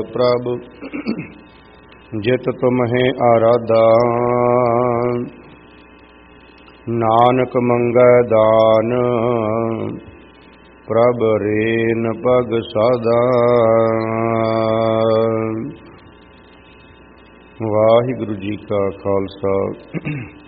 ਪ੍ਰਭ ਜਿਤ ਤੁਮਹਿ ਆਰਾਧਾ, ਨਾਨਕ ਮੰਗੈ ਦਾਨ ਪ੍ਰਭ ਰੇਨ ਪਗ ਸਾਧਾ। ਵਾਹਿਗੁਰੂ ਜੀ ਕਾ ਖਾਲਸਾ